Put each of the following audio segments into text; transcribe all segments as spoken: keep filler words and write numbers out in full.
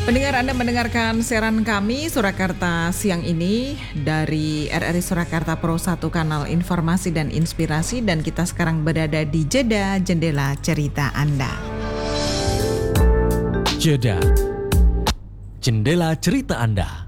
Pendengar, Anda mendengarkan siaran kami Surakarta siang ini dari R R I Surakarta Pro satu Kanal Informasi dan Inspirasi, dan kita sekarang berada di Jeda Jendela Cerita Anda. Jeda Jendela Cerita Anda.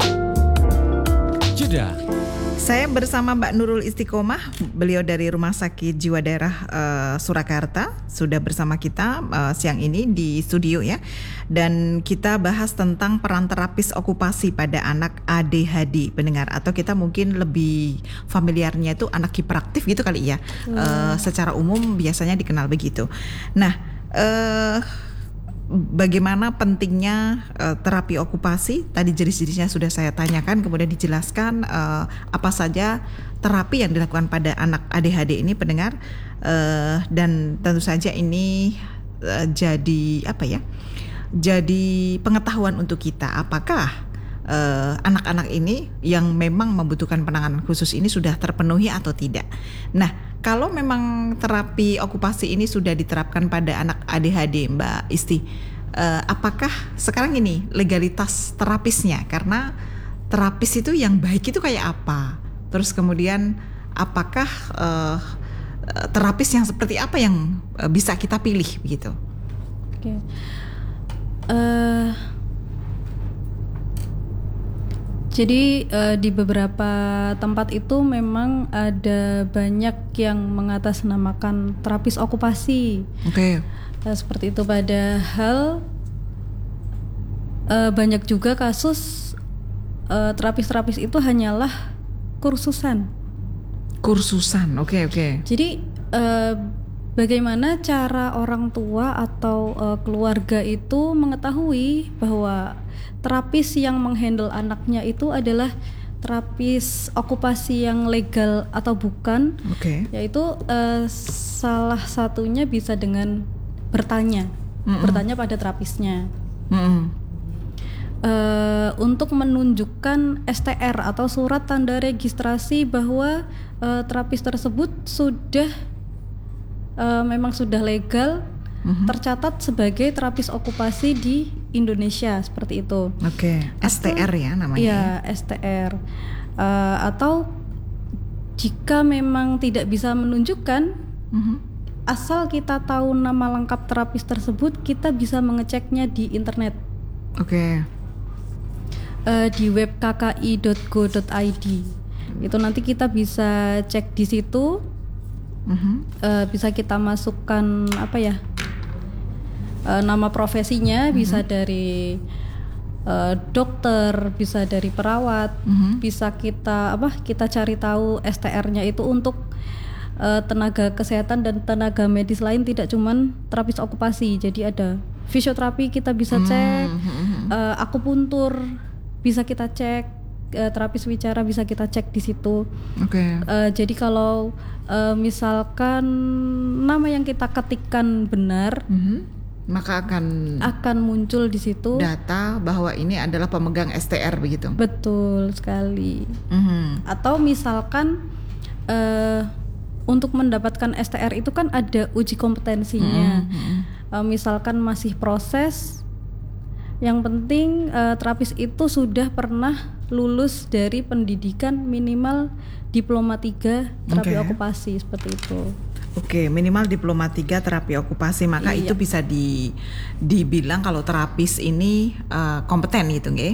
Jeda. Saya bersama Mbak Nurul Istiqomah, beliau dari Rumah Sakit Jiwa Daerah uh, Surakarta, sudah bersama kita uh, siang ini di studio ya. Dan kita bahas tentang peran terapis okupasi pada anak A D H D, pendengar, atau kita mungkin lebih familiarnya itu anak hiperaktif gitu kali ya. Hmm. Uh, secara umum biasanya dikenal begitu. Nah, uh, bagaimana pentingnya uh, terapi okupasi? Tadi jenis-jenisnya sudah saya tanyakan, kemudian dijelaskan uh, apa saja terapi yang dilakukan pada anak A D H D ini, pendengar. Uh, dan tentu saja ini uh, jadi apa ya? Jadi pengetahuan untuk kita, apakah uh, anak-anak ini yang memang membutuhkan penanganan khusus ini sudah terpenuhi atau tidak. Nah, kalau memang terapi okupasi ini sudah diterapkan pada anak A D H D, Mbak Isti, uh, apakah sekarang ini legalitas terapisnya? Karena terapis itu yang baik itu kayak apa? Terus kemudian apakah uh, terapis yang seperti apa yang uh, bisa kita pilih begitu? Oke. Okay. Uh, jadi uh, di beberapa tempat itu memang ada banyak yang mengatasnamakan terapis okupasi. Oke. Okay. Uh, seperti itu, padahal uh, banyak juga kasus uh, terapis-terapis itu hanyalah kursusan. Kursusan, oke okay, oke. Okay. Jadi uh, bagaimana cara orang tua atau uh, keluarga itu mengetahui bahwa terapis yang menghandle anaknya itu adalah terapis okupasi yang legal atau bukan? Oke. Okay. Yaitu uh, salah satunya bisa dengan bertanya, Mm-mm. bertanya pada terapisnya. Mm-mm. Uh, untuk menunjukkan S T R atau surat tanda registrasi bahwa uh, terapis tersebut sudah Uh, memang sudah legal, mm-hmm. tercatat sebagai terapis okupasi di Indonesia, seperti itu. Oke, okay. S T R ya namanya. Iya, S T R. Uh, atau jika memang tidak bisa menunjukkan, mm-hmm. asal kita tahu nama lengkap terapis tersebut, kita bisa mengeceknya di internet. Oke. Okay. Uh, di web k k i dot go dot i d. Itu nanti kita bisa cek di situ. Uh-huh. Uh, bisa kita masukkan apa ya uh, nama profesinya, uh-huh. bisa dari uh, dokter, bisa dari perawat, uh-huh. bisa kita apa kita cari tahu S T R-nya itu untuk uh, tenaga kesehatan dan tenaga medis lain, tidak cuman terapis okupasi. Jadi ada fisioterapi kita bisa cek, uh-huh. uh, akupuntur bisa kita cek, Uh, terapis wicara bisa kita cek di situ. Oke. Okay. Uh, jadi kalau uh, misalkan nama yang kita ketikkan benar, mm-hmm. maka akan akan muncul di situ data bahwa ini adalah pemegang S T R begitu. Betul sekali. Mm-hmm. Atau misalkan uh, untuk mendapatkan S T R itu kan ada uji kompetensinya. Mm-hmm. Uh, misalkan masih proses. Yang penting uh, terapis itu sudah pernah lulus dari pendidikan minimal diploma tiga terapi okay. okupasi, seperti itu. Oke, okay, minimal diploma tiga terapi okupasi, maka iya. itu bisa di dibilang kalau terapis ini uh, kompeten gitu, nggih?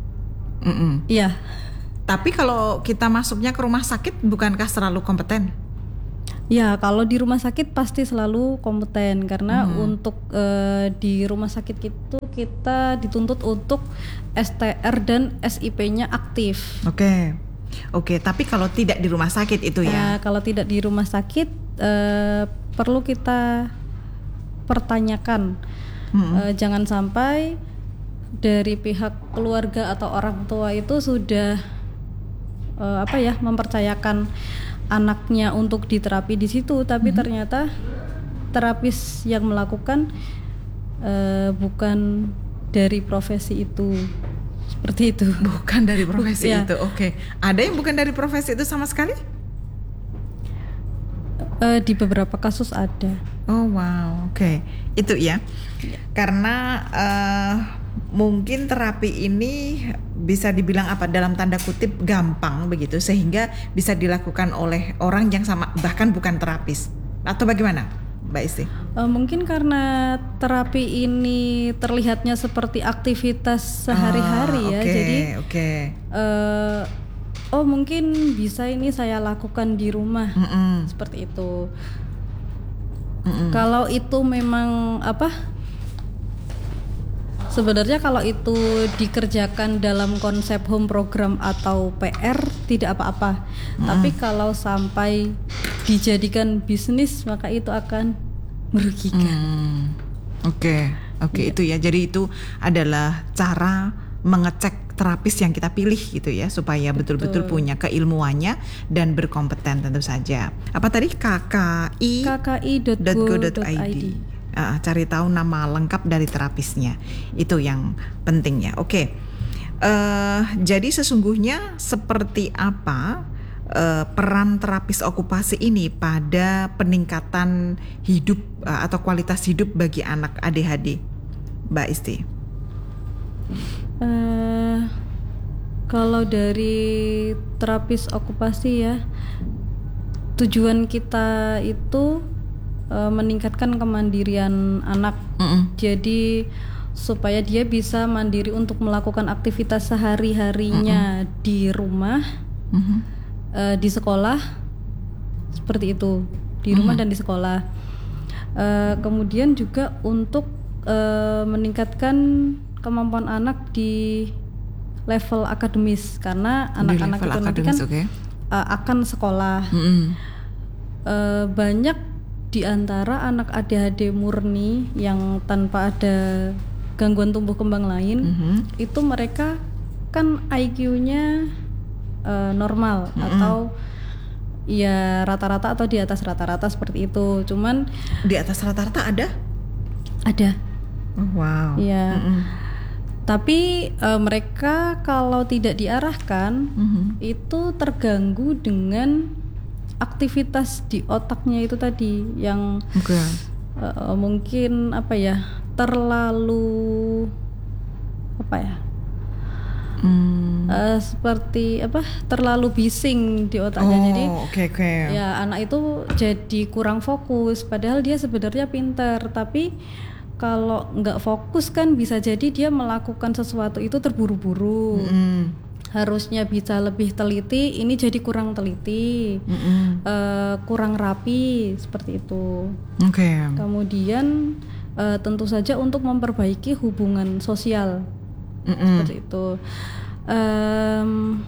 Iya. Tapi kalau kita masuknya ke rumah sakit, bukankah selalu kompeten? Ya, kalau di rumah sakit pasti selalu kompeten, karena hmm. untuk uh, di rumah sakit itu kita dituntut untuk S T R dan S I P-nya aktif. Oke, okay. oke. Okay, tapi kalau tidak di rumah sakit itu ya? Nah, kalau tidak di rumah sakit uh, perlu kita pertanyakan, hmm. uh, jangan sampai dari pihak keluarga atau orang tua itu sudah uh, apa ya mempercayakan anaknya untuk diterapi di situ, tapi mm-hmm. ternyata terapis yang melakukan uh, bukan dari profesi itu, seperti itu. Bukan dari profesi ya. itu, oke. Okay. Ada yang bukan dari profesi itu sama sekali? Uh, di beberapa kasus ada. Oh wow, oke. Okay. Itu ya, ya. Karena uh, mungkin terapi ini bisa dibilang apa dalam tanda kutip gampang begitu sehingga bisa dilakukan oleh orang yang sama bahkan bukan terapis atau bagaimana Mbak Isti? Uh, mungkin karena terapi ini terlihatnya seperti aktivitas sehari-hari oh, ya, okay, jadi okay. Uh, oh mungkin bisa ini saya lakukan di rumah Mm-mm. seperti itu. Mm-mm. Kalau itu memang apa? Sebenarnya kalau itu dikerjakan dalam konsep home program atau P R tidak apa-apa. Mm. Tapi kalau sampai dijadikan bisnis maka itu akan merugikan. Mm. Oke, okay. oke okay, yeah. Itu ya. Jadi itu adalah cara mengecek terapis yang kita pilih gitu ya supaya Betul. betul-betul punya keilmuannya dan berkompeten tentu saja. Apa tadi k k i dot go dot i d Uh, cari tahu nama lengkap dari terapisnya itu yang penting ya. Oke, okay. uh, jadi sesungguhnya seperti apa uh, peran terapis okupasi ini pada peningkatan hidup uh, atau kualitas hidup bagi anak A D H D, Mbak Isti? Uh, kalau dari terapis okupasi ya, tujuan kita itu meningkatkan kemandirian anak. Mm-mm. Jadi supaya dia bisa mandiri untuk melakukan aktivitas sehari-harinya Mm-mm. di rumah, Mm-hmm. uh, di sekolah, seperti itu, di rumah Mm-hmm. dan di sekolah. Uh, kemudian juga untuk uh, meningkatkan kemampuan anak di level akademis karena anak-anak itu nanti kan okay. uh, akan sekolah. Mm-hmm. Uh, banyak di antara anak A D H D murni yang tanpa ada gangguan tumbuh kembang lain, mm-hmm. itu mereka kan I Q-nya uh, normal mm-hmm. atau ya rata-rata atau di atas rata-rata seperti itu. Cuman di atas rata-rata ada? Ada. Oh, wow. Ya. Mm-hmm. Tapi uh, mereka kalau tidak diarahkan mm-hmm. itu terganggu dengan aktivitas di otaknya itu tadi yang okay. uh, mungkin apa ya terlalu apa ya hmm. uh, seperti apa terlalu bising di otaknya. Oh, jadi okay, okay. ya anak itu jadi kurang fokus padahal dia sebenarnya pintar tapi kalau nggak fokus kan bisa jadi dia melakukan sesuatu itu terburu-buru. Hmm. Harusnya bisa lebih teliti, ini jadi kurang teliti, uh, kurang rapi seperti itu. Oke. Okay. Kemudian uh, tentu saja untuk memperbaiki hubungan sosial Mm-mm. seperti itu. Um,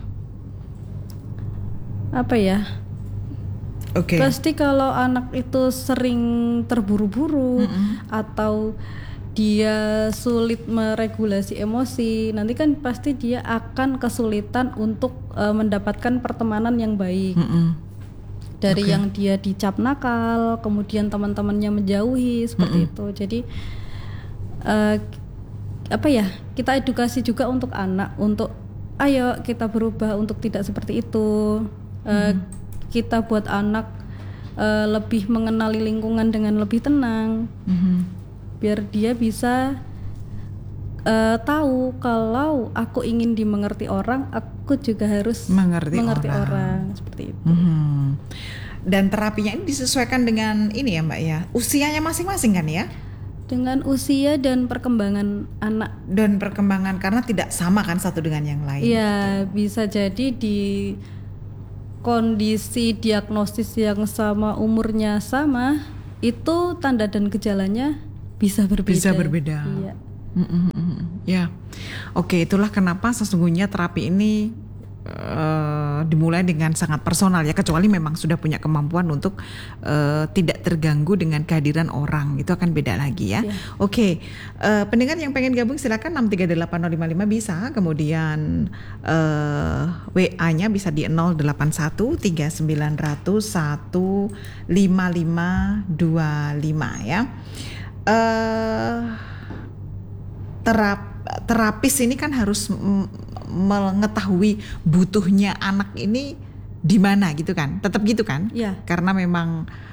apa ya? Oke. Okay. Pasti kalau anak itu sering terburu-buru Mm-mm. atau dia sulit meregulasi emosi, nanti kan pasti dia akan kesulitan untuk uh, mendapatkan pertemanan yang baik. Mm-mm. Dari okay. yang dia dicap nakal, kemudian teman-temannya menjauhi seperti Mm-mm. itu. Jadi uh, apa ya? Kita edukasi juga untuk anak, untuk ayo kita berubah untuk tidak seperti itu. Uh, mm-hmm. Kita buat anak uh, lebih mengenali lingkungan dengan lebih tenang. Mm-hmm. Biar dia bisa uh, tahu kalau aku ingin dimengerti orang, aku juga harus mengerti, mengerti orang. orang seperti itu. Mm-hmm. Dan terapinya ini disesuaikan dengan ini ya Mbak ya, usianya masing-masing kan ya? Dengan usia dan perkembangan anak. Dan perkembangan karena tidak sama kan satu dengan yang lain. Iya, bisa jadi di kondisi diagnosis yang sama, umurnya sama, itu tanda dan gejalanya bisa berbeda. Bisa berbeda. Iya. Mm-mm. Ya, oke, itulah kenapa sesungguhnya terapi ini uh, dimulai dengan sangat personal ya, kecuali memang sudah punya kemampuan untuk uh, tidak terganggu dengan kehadiran orang, itu akan beda lagi ya. Yeah. Oke, uh, pendengar yang pengen gabung silakan enam tiga delapan nol lima lima bisa, kemudian uh, W A-nya bisa di nol delapan satu tiga sembilan nol nol satu lima lima dua lima ya. Uh, terap, terapis ini kan harus m- mengetahui butuhnya anak ini di mana gitu kan, tetap gitu kan? Yeah. Karena memang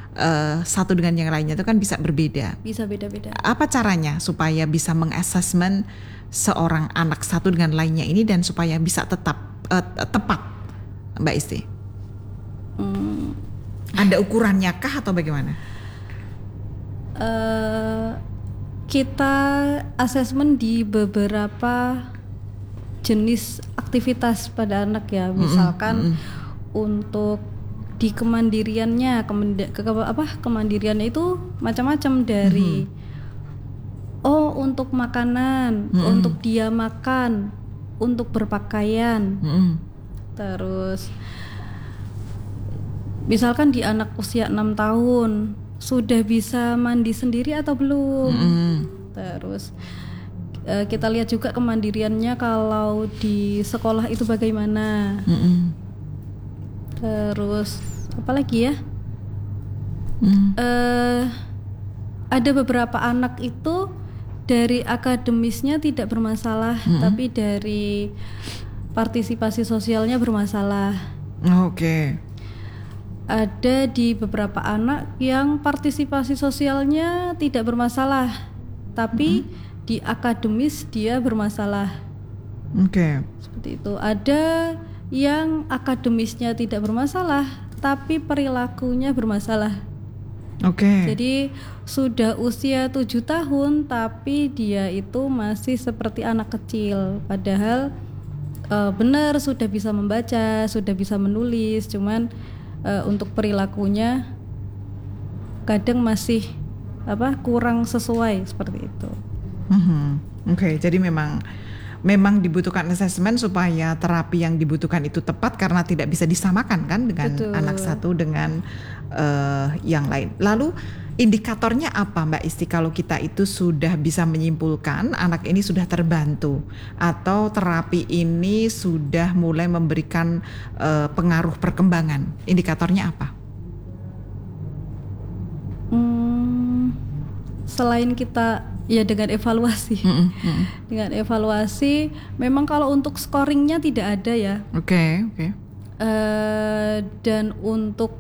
uh, satu dengan yang lainnya itu kan bisa berbeda. Bisa beda-beda. Apa caranya supaya bisa mengassessment seorang anak satu dengan lainnya ini dan supaya bisa tetap uh, tepat, Mbak Isti? Hmm. Ada ukurannya kah atau bagaimana? Uh, kita asesmen di beberapa jenis aktivitas pada anak ya, misalkan mm-hmm. untuk di kemandiriannya, kemend- ke, ke, apa kemandiriannya itu macam-macam dari mm-hmm. oh untuk makanan, mm-hmm. untuk dia makan, untuk berpakaian, mm-hmm. terus misalkan di anak usia enam tahun sudah bisa mandi sendiri atau belum, mm. terus uh, kita lihat juga kemandiriannya kalau di sekolah itu bagaimana, mm. terus apa lagi ya, mm. uh, ada beberapa anak itu dari akademisnya tidak bermasalah, mm. tapi dari partisipasi sosialnya bermasalah. Oke. Okay. Ada di beberapa anak yang partisipasi sosialnya tidak bermasalah, tapi mm-hmm. di akademis dia bermasalah. Oke. Okay. Seperti itu. Ada yang akademisnya tidak bermasalah, tapi perilakunya bermasalah. Oke. Okay. Jadi sudah usia tujuh tahun, tapi dia itu masih seperti anak kecil. Padahal uh, benar sudah bisa membaca, sudah bisa menulis, cuman Uh, untuk perilakunya kadang masih apa kurang sesuai seperti itu. Mm-hmm. Oke, okay, jadi memang memang dibutuhkan asesmen supaya terapi yang dibutuhkan itu tepat karena tidak bisa disamakan kan dengan Betul. anak satu dengan uh, yang lain. Lalu indikatornya apa Mbak Isti kalau kita itu sudah bisa menyimpulkan anak ini sudah terbantu atau terapi ini sudah mulai memberikan uh, pengaruh perkembangan? Indikatornya apa? Hmm, selain kita ya dengan evaluasi, mm -mm. dengan evaluasi, memang kalau untuk scoringnya tidak ada ya. Oke, okay, oke. Okay. Uh, dan untuk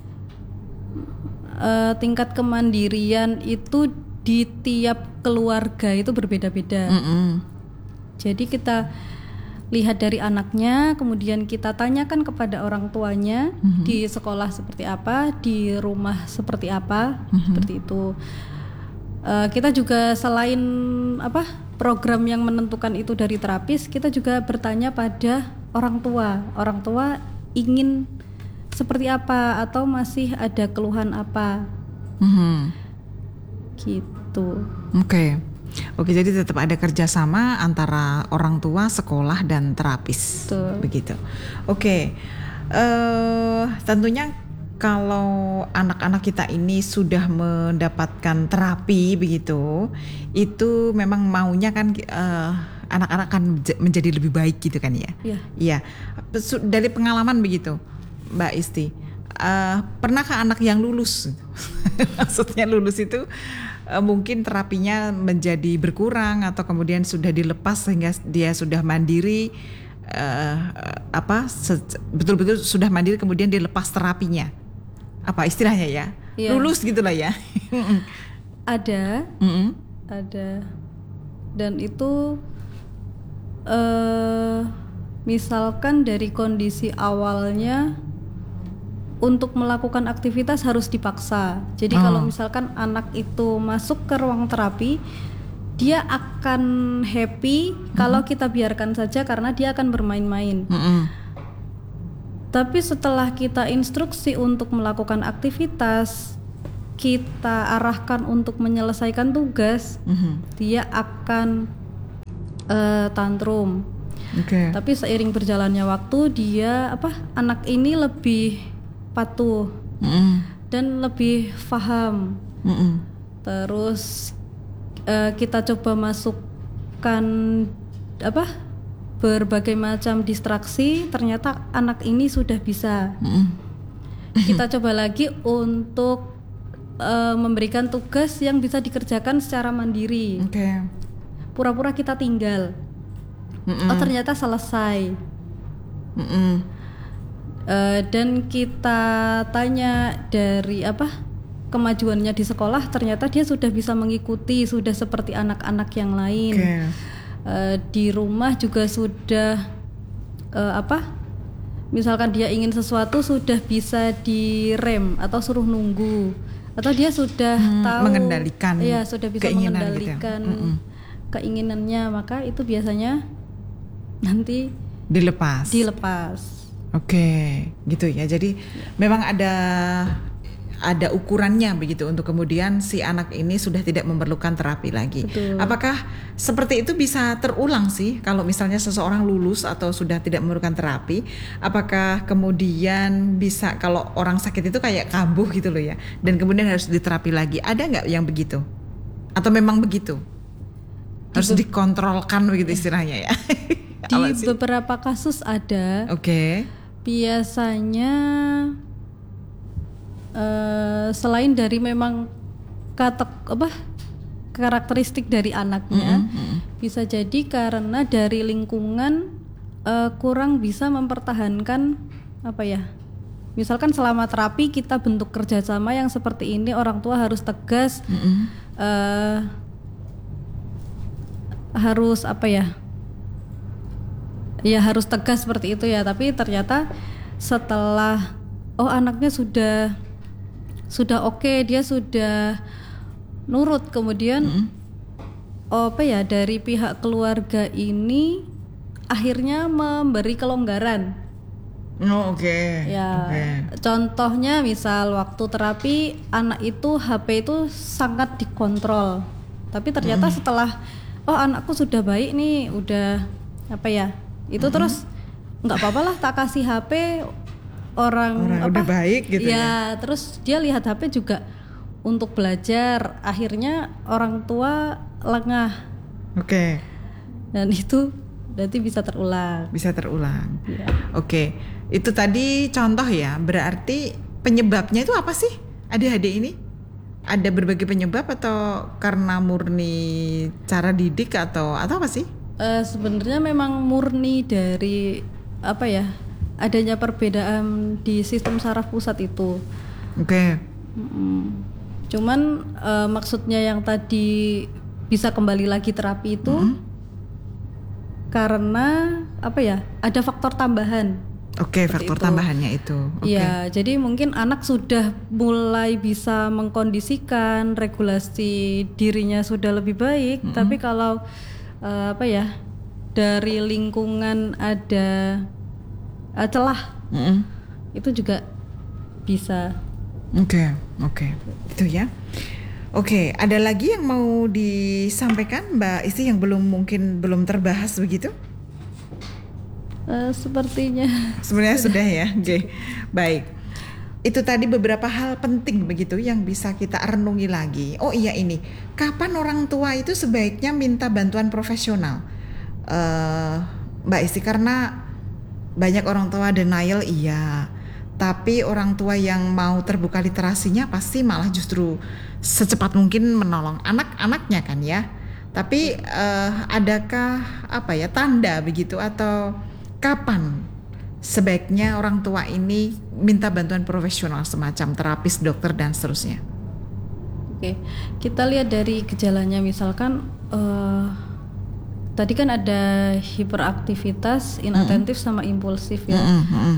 Uh, tingkat kemandirian itu di tiap keluarga itu berbeda-beda. Mm-hmm. Jadi kita lihat dari anaknya, kemudian kita tanyakan kepada orang tuanya, mm-hmm. di sekolah seperti apa, di rumah seperti apa, mm-hmm. seperti itu. Uh, kita juga selain apa program yang menentukan itu dari terapis, kita juga bertanya pada orang tua. Orang tua ingin seperti apa atau masih ada keluhan apa, mm-hmm. gitu. Oke, okay. oke. Jadi tetap ada kerjasama antara orang tua, sekolah dan terapis, Betul. begitu. Oke, okay. uh, tentunya kalau anak-anak kita ini sudah mendapatkan terapi begitu, itu memang maunya kan uh, anak-anak kan menjadi lebih baik gitu kan ya? Iya. Iya. Dari pengalaman begitu. Mbak Isti, uh, pernahkah anak yang lulus? Maksudnya lulus itu uh, mungkin terapinya menjadi berkurang atau kemudian sudah dilepas sehingga dia sudah mandiri, uh, apa se- betul-betul sudah mandiri kemudian dilepas terapinya, apa istilahnya ya? Iya. Lulus gitulah ya? Ada, mm-hmm. ada, dan itu uh, misalkan dari kondisi awalnya untuk melakukan aktivitas harus dipaksa. Jadi oh. kalau misalkan anak itu masuk ke ruang terapi, dia akan happy mm-hmm. kalau kita biarkan saja karena dia akan bermain-main. Mm-hmm. Tapi setelah kita instruksi untuk melakukan aktivitas, kita arahkan untuk menyelesaikan tugas, mm-hmm. dia akan uh, tantrum. Okay. Tapi seiring berjalannya waktu, dia apa anak ini lebih patuh mm. dan lebih paham. Mm-mm. Terus uh, kita coba masukkan apa berbagai macam distraksi, ternyata anak ini sudah bisa. Mm. Kita coba lagi untuk uh, memberikan tugas yang bisa dikerjakan secara mandiri. Okay. Pura-pura kita tinggal. Mm-mm. Oh ternyata selesai. Mm-mm. Uh, dan kita tanya dari apa kemajuannya di sekolah ternyata dia sudah bisa mengikuti, sudah seperti anak-anak yang lain. Okay. Uh, di rumah juga sudah uh, apa? Misalkan dia ingin sesuatu sudah bisa direm atau suruh nunggu, atau dia sudah hmm, tahu mengendalikan, ya sudah bisa keinginan mengendalikan gitu ya? keinginannya, maka itu biasanya nanti dilepas. Dilepas. Oke, gitu ya. Jadi ya. memang ada ada ukurannya begitu untuk kemudian si anak ini sudah tidak memerlukan terapi lagi. Betul. Apakah seperti itu bisa terulang sih kalau misalnya seseorang lulus atau sudah tidak memerlukan terapi? Apakah kemudian bisa kalau orang sakit itu kayak kambuh gitu loh ya, dan kemudian harus diterapi lagi? Ada nggak yang begitu? Atau memang begitu? Harus Be- dikontrolkan begitu istilahnya ya? Di beberapa kasus ada. Oke. Okay. Biasanya Uh, selain dari memang katek apa karakteristik dari anaknya, mm-hmm. bisa jadi karena dari lingkungan uh, kurang bisa mempertahankan apa ya, misalkan selama terapi kita bentuk kerjasama yang seperti ini, orang tua harus tegas, mm-hmm. uh, harus apa ya ya harus tegas seperti itu ya, tapi ternyata setelah oh anaknya sudah sudah oke, okay, dia sudah nurut, kemudian mm-hmm. oh, apa ya dari pihak keluarga ini akhirnya memberi kelonggaran. Oh, oke. Okay. Ya, okay. Contohnya misal waktu terapi anak itu H P itu sangat dikontrol, tapi ternyata mm-hmm. setelah oh anakku sudah baik nih, udah apa ya itu mm-hmm. terus nggak apa-apa lah tak kasih H P. Orang, orang apa, udah baik gitu ya, ya terus dia lihat H P juga untuk belajar, akhirnya orang tua lengah. Oke. Okay. Dan itu berarti bisa terulang. Bisa terulang. Ya. Oke, okay. Itu tadi contoh ya. Berarti penyebabnya itu apa sih A D H D ini? Ada berbagai penyebab atau karena murni cara didik atau atau apa sih? Uh, sebenarnya memang murni dari apa ya? Adanya perbedaan di sistem saraf pusat itu. Oke. Okay. Mm-mm. Cuman uh, maksudnya yang tadi bisa kembali lagi terapi itu mm-hmm. karena apa ya? Ada faktor tambahan. Oke, okay, faktor itu. tambahannya itu. Iya, okay. Jadi mungkin anak sudah mulai bisa mengkondisikan regulasi dirinya sudah lebih baik, mm-hmm. tapi kalau uh, apa ya? Dari lingkungan ada Uh, celah, mm-hmm. itu juga bisa. Oke, okay, oke, okay. Itu ya. Oke, okay, ada lagi yang mau disampaikan Mbak Isti yang belum mungkin belum terbahas begitu? Uh, sepertinya. Sebenarnya sudah, sudah ya. Oke, okay. Baik. Itu tadi beberapa hal penting begitu yang bisa kita renungi lagi. Oh iya ini, kapan orang tua itu sebaiknya minta bantuan profesional, uh, Mbak Isti, karena banyak orang tua denial iya, tapi orang tua yang mau terbuka literasinya pasti malah justru secepat mungkin menolong anak-anaknya kan ya. Tapi uh, adakah apa ya tanda begitu atau kapan sebaiknya orang tua ini minta bantuan profesional semacam terapis, dokter dan seterusnya? Oke, kita lihat dari gejalanya misalkan. Uh, Tadi kan ada hiperaktivitas, inatentif, mm-hmm. sama impulsif ya. Mm-hmm.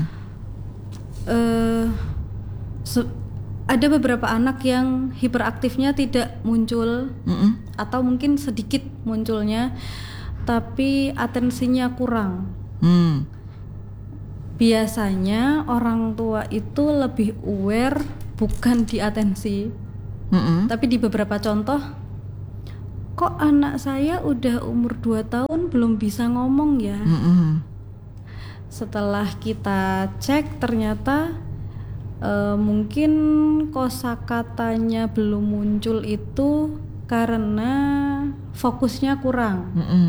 Uh, se- ada beberapa anak yang hiperaktifnya tidak muncul, mm-hmm. atau mungkin sedikit munculnya, tapi atensinya kurang. Mm. Biasanya orang tua itu lebih aware bukan di atensi, mm-hmm. tapi di beberapa contoh. Kok anak saya udah umur dua tahun belum bisa ngomong ya? Mm-hmm. Setelah kita cek ternyata e, mungkin kosakatanya belum muncul itu karena fokusnya kurang. Mm-hmm.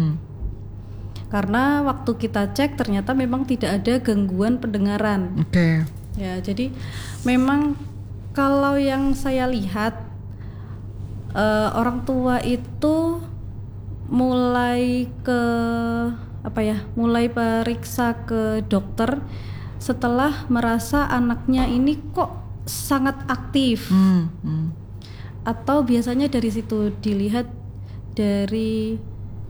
Karena waktu kita cek ternyata memang tidak ada gangguan pendengaran. Oke. Okay. Ya, jadi memang kalau yang saya lihat Uh, orang tua itu mulai ke apa ya, mulai periksa ke dokter setelah merasa anaknya ini kok sangat aktif. Hmm, hmm. Atau biasanya dari situ dilihat dari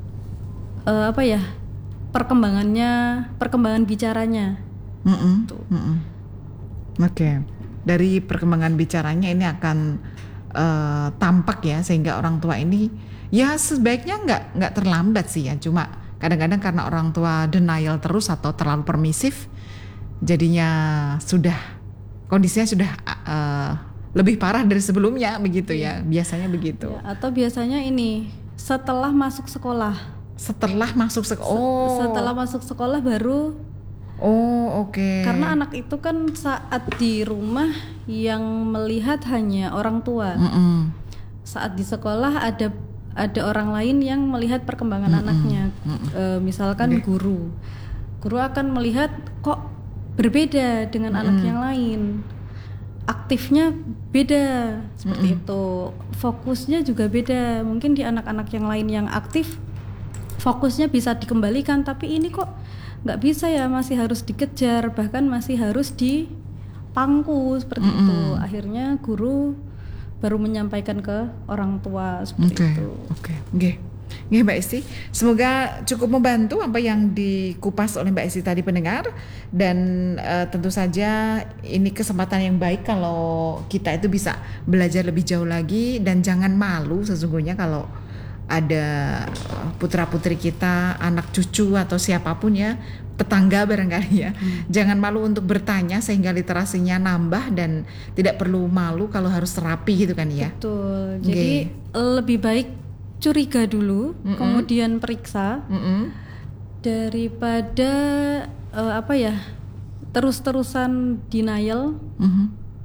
uh, apa ya, perkembangannya, perkembangan bicaranya. Mm-mm, mm-mm. Oke, okay. Dari perkembangan bicaranya ini akan uh, tampak ya, sehingga orang tua ini ya sebaiknya nggak nggak terlambat sih ya, cuma kadang-kadang karena orang tua denial terus atau terlalu permisif, jadinya sudah kondisinya sudah uh, lebih parah dari sebelumnya begitu ya, biasanya begitu. Ya, atau biasanya ini setelah masuk sekolah. Setelah masuk sekolah. Oh. Setelah masuk sekolah baru. Oh, oke. Okay. Karena anak itu kan saat di rumah yang melihat hanya orang tua. Mm-mm. Saat di sekolah ada ada orang lain yang melihat perkembangan Mm-mm. anaknya. Mm-mm. E, misalkan okay. guru. Guru akan melihat kok berbeda dengan Mm-mm. anak yang lain. Aktifnya beda seperti Mm-mm. itu, fokusnya juga beda. Mungkin di anak-anak yang lain yang aktif fokusnya bisa dikembalikan, tapi ini kok nggak bisa ya, masih harus dikejar, bahkan masih harus dipangku seperti Mm-mm. itu. Akhirnya guru baru menyampaikan ke orang tua seperti okay. itu. Oke, okay. Oke. Nggih Mbak Isti, semoga cukup membantu apa yang dikupas oleh Mbak Isti tadi pendengar, dan uh, tentu saja ini kesempatan yang baik kalau kita itu bisa belajar lebih jauh lagi, dan jangan malu sesungguhnya kalau ada putra-putri kita, anak cucu atau siapapun ya, tetangga barangkali ya, hmm. jangan malu untuk bertanya sehingga literasinya nambah dan tidak perlu malu kalau harus terapi gitu kan ya. Betul, jadi okay. lebih baik curiga dulu, Mm-mm. kemudian periksa, Mm-mm. daripada uh, apa ya, terus-terusan denial, Mm-hmm.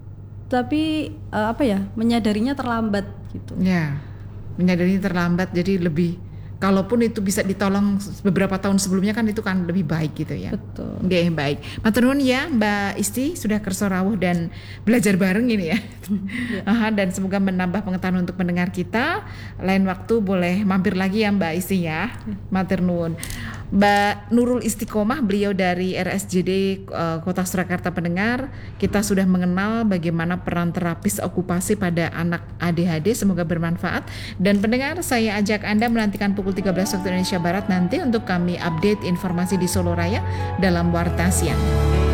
tapi uh, apa ya, menyadarinya terlambat gitu. Ya, menyadarinya terlambat, jadi lebih, kalaupun itu bisa ditolong beberapa tahun sebelumnya kan itu kan lebih baik gitu ya. Betul. Oke, baik. Matur nuwun ya Mbak Isti sudah kerso rawuh dan belajar bareng ini ya. Ya. Aha, dan semoga menambah pengetahuan untuk pendengar kita. Lain waktu boleh mampir lagi ya Mbak Isti ya. Matur nuwun. Mbak Nurul Istiqomah, beliau dari R S J D uh, Kota Surakarta pendengar. Kita sudah mengenal bagaimana peran terapis okupasi pada anak A D H D. Semoga bermanfaat. Dan pendengar, saya ajak Anda menantikan pukul tiga belas waktu Indonesia Barat nanti untuk kami update informasi di Solo Raya dalam Warta Siang.